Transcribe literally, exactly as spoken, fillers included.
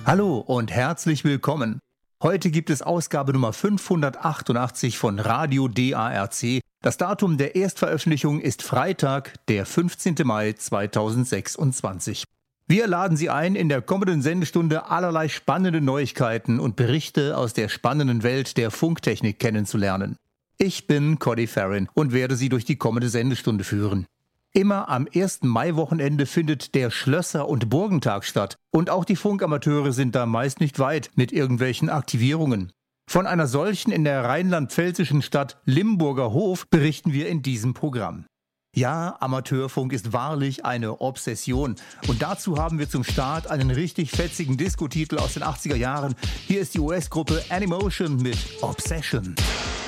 Hallo und herzlich willkommen. Heute gibt es Ausgabe Nummer fünfhundertachtundachtzig von Radio D A R C. Das Datum der Erstveröffentlichung ist Freitag, der fünfzehnten Mai zweitausendsechsundzwanzig. Wir laden Sie ein, in der kommenden Sendestunde allerlei spannende Neuigkeiten und Berichte aus der spannenden Welt der Funktechnik kennenzulernen. Ich bin Cody Farrin und werde Sie durch die kommende Sendestunde führen. Immer am ersten Mai-Wochenende findet der Schlösser- und Burgentag statt und auch die Funkamateure sind da meist nicht weit mit irgendwelchen Aktivierungen. Von einer solchen in der rheinland-pfälzischen Stadt Limburger Hof berichten wir in diesem Programm. Ja, Amateurfunk ist wahrlich eine Obsession und dazu haben wir zum Start einen richtig fetzigen Disco-Titel aus den achtziger Jahren. Hier ist die U S-Gruppe Animotion mit Obsession.